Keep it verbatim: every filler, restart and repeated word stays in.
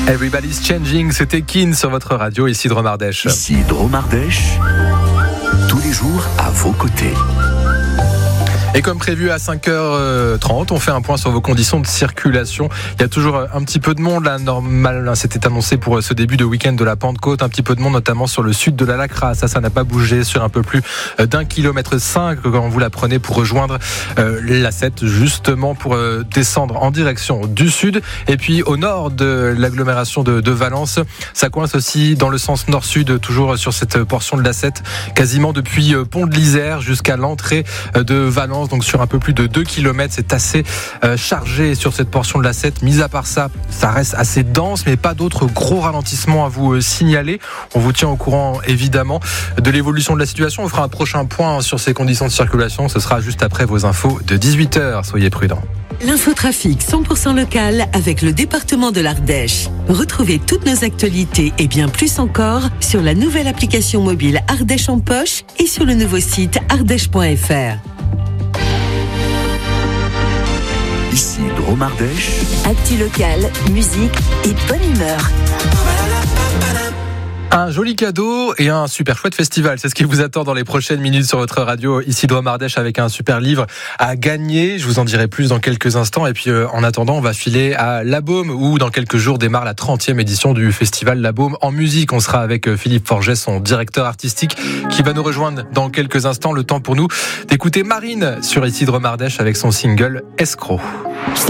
Everybody's Changing, c'était Keane sur votre radio, ici Dromardèche. Ici Dromardèche, tous les jours à vos côtés. Et comme prévu à cinq heures trente, on fait un point sur vos conditions de circulation. Il y a toujours un petit peu de monde là, normal. C'était annoncé pour ce début de week-end de la Pentecôte. Un petit peu de monde, notamment sur le sud de la Lacra. Ça, ça n'a pas bougé sur un peu plus d'un kilomètre cinq quand vous la prenez pour rejoindre euh, l'A sept, justement pour euh, descendre en direction du sud. Et puis au nord de l'agglomération de, de Valence, ça coince aussi dans le sens nord-sud, toujours sur cette portion de l'A sept, quasiment depuis euh, Pont de l'Isère jusqu'à l'entrée euh, de Valence. Donc sur un peu plus de deux kilomètres, c'est assez euh, chargé sur cette portion de l'A sept. Mis à part ça, ça reste assez dense, mais pas d'autres gros ralentissements à vous euh, signaler. On vous tient au courant évidemment de l'évolution de la situation. On fera un prochain point sur ces conditions de circulation. Ce sera juste après vos infos de dix-huit heures. Soyez prudents. L'infotrafic cent pour cent local avec le département de l'Ardèche. Retrouvez toutes nos actualités et bien plus encore sur la nouvelle application mobile Ardèche en poche et sur le nouveau site ardèche point f r. Ici Dromardèche. Actu local, musique et bonne humeur. Un joli cadeau et un super chouette festival. C'est ce qui vous attend dans les prochaines minutes sur votre radio. Ici Dromardèche avec un super livre à gagner. Je vous en dirai plus dans quelques instants. Et puis euh, en attendant, on va filer à La Baume où dans quelques jours démarre la trentième édition du festival La Baume en musique. On sera avec euh, Philippe Forget, son directeur artistique, qui va nous rejoindre dans quelques instants. Le temps pour nous d'écouter Marine sur Ici Dromardèche avec son single Escroc.